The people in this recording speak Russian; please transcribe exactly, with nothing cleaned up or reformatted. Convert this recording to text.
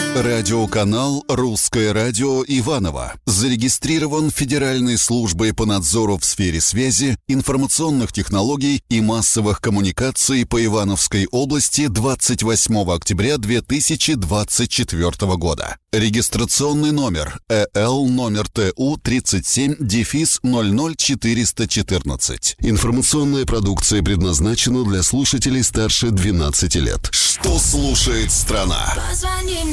Радиоканал «Русское радио» Иваново зарегистрирован Федеральной службой по надзору в сфере связи, информационных технологий и массовых коммуникаций по Ивановской области двадцать восьмого октября две тысячи двадцать четвёртого года. Регистрационный номер э эл номер тэ у тридцать семь ноль ноль четыреста четырнадцать. Информационная продукция предназначена для слушателей старше двенадцати лет. Что слушает страна?